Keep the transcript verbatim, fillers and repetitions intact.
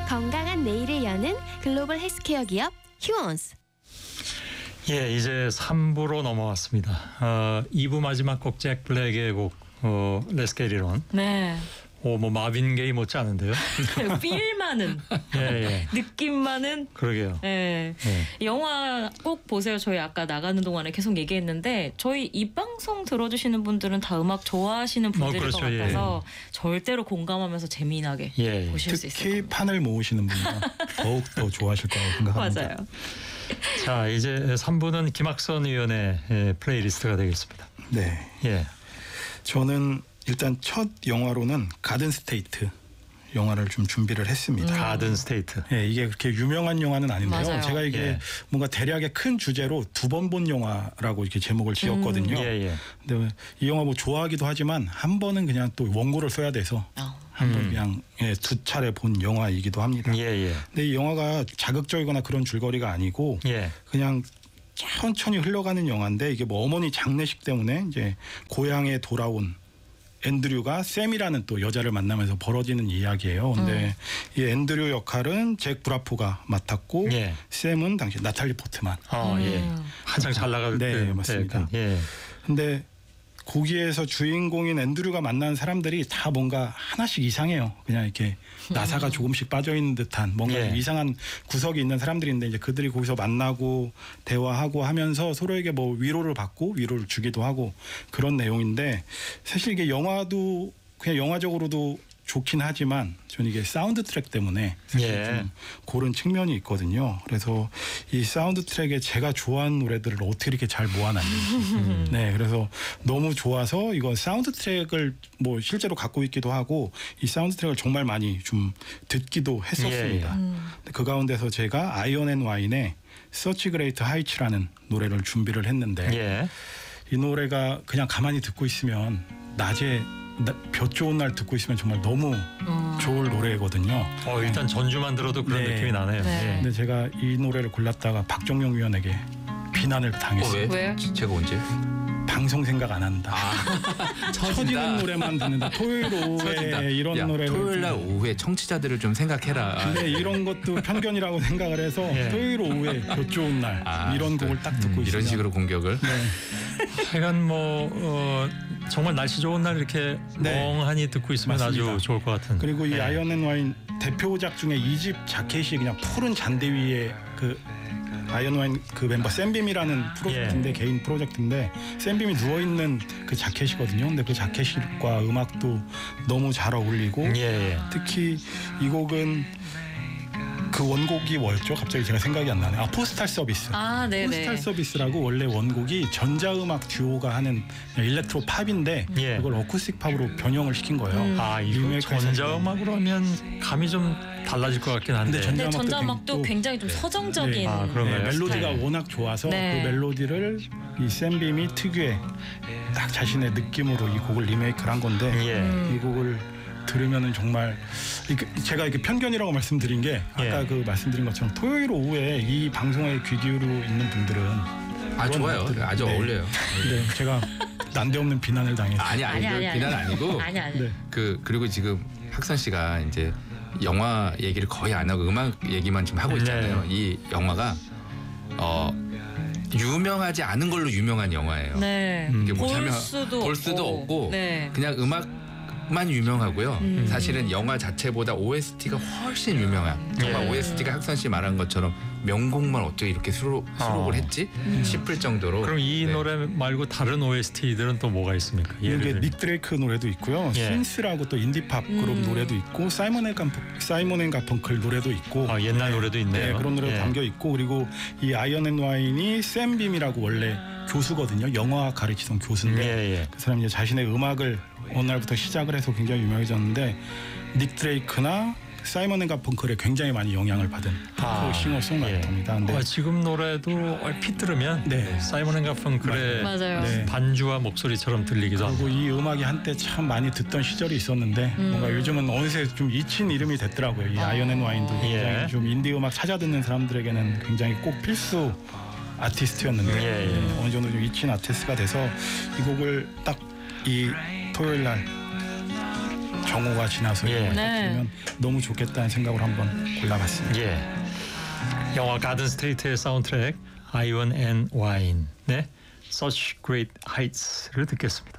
건강한 내일을 여는 글로벌 헬스케어 기업 휴원스. 예, 이제 삼 부로 넘어왔습니다. 어, 이 부 마지막 곡 잭 블랙의 곡 어, Let's Get It On. 네. 오, 뭐 마빈 게이 못지 않은데요? 필 많은 예, 예. 느낌 많은. 그러게요. 예. 예. 영화 꼭 보세요. 저희 아까 나가는 동안에 계속 얘기했는데 저희 이 방송 들어주시는 분들은 다 음악 좋아하시는 분들일 어, 그렇죠. 것 같아서 예. 절대로 공감하면서 재미나게 예. 보실 수 있을 특히 겁니다. 판을 모으시는 분이라 더욱 더 좋아하실 거라고 생각합니다. 맞아요. 자, 이제 삼 부는 김학선 의원의 예, 플레이리스트가 되겠습니다. 네, 예. 저는 일단 첫 영화로는 가든 스테이트 영화를 좀 준비를 했습니다. 가든 스테이트. 예, 이게 그렇게 유명한 영화는 아닌데요. 맞아요. 제가 이게 예. 뭔가 대략의 큰 주제로 두 번 본 영화라고 이렇게 제목을 지었거든요. 예, 예. 근데 이 영화 뭐 좋아하기도 하지만 한 번은 그냥 또 원고를 써야 돼서 어. 한 번 음. 그냥 예, 두 차례 본 영화이기도 합니다. 예, 예. 근데 이 영화가 자극적이거나 그런 줄거리가 아니고 예. 그냥 천천히 흘러가는 영화인데 이게 뭐 어머니 장례식 때문에 이제 고향에 돌아온 앤드류가 샘이라는 또 여자를 만나면서 벌어지는 이야기예요. 근데 이 앤드류 역할은 잭 브라포가 맡았고 예. 샘은 당시 나탈리 포트만. 어, 예. 음. 한창 잘 나갈 네, 때. 맞습니다. 예. 근데 거기에서 주인공인 앤드류가 만난 사람들이 다 뭔가 하나씩 이상해요. 그냥 이렇게 나사가 조금씩 빠져 있는 듯한 뭔가 예. 좀 이상한 구석이 있는 사람들인데 이제 그들이 거기서 만나고 대화하고 하면서 서로에게 뭐 위로를 받고 위로를 주기도 하고 그런 내용인데 사실 이게 영화도 그냥 영화적으로도 좋긴 하지만 저는 이게 사운드 트랙 때문에 사실 예. 좀 그런 측면이 있거든요. 그래서 이 사운드 트랙에 제가 좋아하는 노래들을 어떻게 이렇게 잘 모아놨는지. 네, 그래서 너무 좋아서 이거 사운드 트랙을 뭐 실제로 갖고 있기도 하고 이 사운드 트랙을 정말 많이 좀 듣기도 했었습니다. 예, 예. 음. 그 가운데서 제가 아이언 앤 와인의 Such Great Heights라는 노래를 준비를 했는데 예. 이 노래가 그냥 가만히 듣고 있으면 낮에 나, 볕 좋은 날 듣고 있으면 정말 너무 음. 좋을 노래거든요. 어, 일단 전주만 들어도 그런 네. 느낌이 나네요. 네. 예. 근데 제가 이 노래를 골랐다가 박정영 위원에게 비난을 어, 당했어요. 왜? 왜요? 제가 언제? 방송 생각 안 한다. 아, 터지는 노래만 듣는다. 토요일 처진다. 오후에 이런 야, 노래를 토요일 날 좀- 오후에 청취자들을 좀 생각해라. 근데 이런 것도 편견이라고 생각을 해서 예. 토요일 오후에 볕 좋은 날 아, 이런 그, 곡을 딱 듣고 음, 있어요. 이런 식으로 공격을. 하여간 뭐 어, 정말 날씨 좋은 날 이렇게 네. 멍하니 듣고 있으면 맞습니다. 아주 좋을 것 같은. 그리고 이 예. 아이언 앤 와인 대표작 중에 이 집 자켓이 그냥 푸른 잔디 위에 그 아이언 와인 그 멤버 샘빔이라는 프로젝트인데 예. 개인 프로젝트인데 샘빔이 누워 있는 그 자켓이거든요. 근데 그 자켓과 음악도 너무 잘 어울리고 예, 예. 특히 이 곡은 그 원곡이 뭐였죠? 갑자기 제가 생각이 안 나네. 아 포스탈 서비스. 아, 네네. 포스탈 서비스라고 원래 원곡이 전자음악 듀오가 하는 일렉트로 팝인데 예. 그걸 어쿠스틱 팝으로 변형을 시킨 거예요. 음. 아, 이거 리메이크해서 전자음악으로 하면 감이 좀 달라질 것 같긴 한데. 근데 전- 근데 전자음악도 전자음악도 또- 굉장히 좀 서정적인 네. 아, 그런가요? 네, 멜로디가 스타일. 워낙 좋아서 네. 그 멜로디를 이 샘빔이 특유의 딱 자신의 느낌으로 이 곡을 리메이크를 한 건데 예. 음. 이 곡을 들으면은 정말 이렇게 제가 이렇게 편견이라고 말씀드린 게 아까 예. 그 말씀드린 것처럼 토요일 오후에 이 방송에 귀 기울여 있는 분들은 아 그런 좋아요. 것들을- 아주 네. 어울려요. 네, 제가 난데없는 비난을 당했어요. 아니 아니, 아니, 아니, 비난 아니. 아니고 아니 아니. 네. 그 그리고 지금 학선 씨가 이제 영화 얘기를 거의 안 하고 음악 얘기만 지금 하고 있잖아요. 네. 이 영화가 어 유명하지 않은 걸로 유명한 영화예요. 네. 음. 이게 볼 뭐냐면 수도 볼 수도 없고 네. 그냥 음악만 유명하고요. 음. 사실은 영화 자체보다 오에스티가 훨씬 유명한. 정말 예. 오에스티가 학선 씨 말한 것처럼 명곡만 어떻게 이렇게 수록, 수록을 어. 했지 싶을 정도로. 그럼 이 네. 노래 말고 다른 오에스티들은 또 뭐가 있습니까? 예를 이게 들면. 닉 드레이크 노래도 있고요. 예. 신스라고 또 인디팝 그룹 음. 노래도 있고 사이먼 앤 가펑 사이먼 앤 가펑클 노래도 있고 아, 옛날 노래도 있네요. 네, 그런 노래도 예. 담겨 있고 그리고 이 아이언 앤 와인이 샘빔이라고 원래 교수거든요. 영화 가르치던 교수인데 예, 예. 그 사람이 이제 자신의 음악을 어느 날부터 시작을 해서 굉장히 유명해졌는데 닉 드레이크나 사이먼 앤 가펑클에 굉장히 많이 영향을 받은 아, 그 싱어송라이터입니다. 근데 아, 지금 노래도 얼핏 들으면 네. 사이먼 앤 가펑클의 맞아요. 네. 반주와 목소리처럼 들리기도 하고. 그리고 이 음악이 한때 참 많이 듣던 시절이 있었는데 음. 뭔가 요즘은 어느새 좀 잊힌 이름이 됐더라고요. 이 아. 아이언 앤 와인도 굉장히 예. 좀 인디 음악 찾아 듣는 사람들에게는 굉장히 꼭 필수 아티스트였는데 예, 예. 음, 어느 정도 좀 잊힌 아티스트가 돼서 이 곡을 딱 이 토요일 날 정오가 지나서 예. 딱 네. 들으면 너무 좋겠다는 생각으로 한번 골라봤습니다. 예. 영화 가든 스테이트의 사운드트랙 Iron and Wine, 네, Such Great Heights를 듣겠습니다.